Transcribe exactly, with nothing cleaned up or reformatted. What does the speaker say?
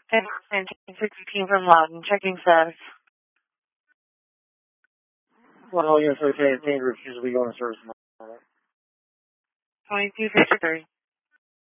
And sixteen from Loudon, checking status. One all units okay, Danger refuses to be going to service. twenty-two fifty-three.